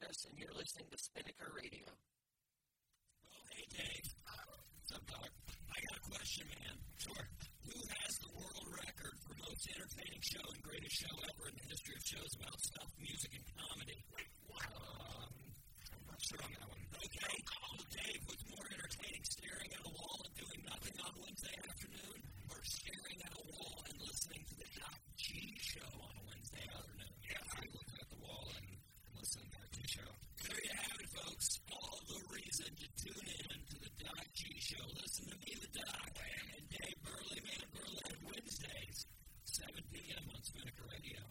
Chris, and you're listening to Spinnaker Radio. Well, hey, Dave. What's up, dog? I got a question, man. Sure. Who has the world record for most entertaining show and greatest show ever in the history of shows about stuff, music, and comedy? Wait, what? I'm not sure I'm going to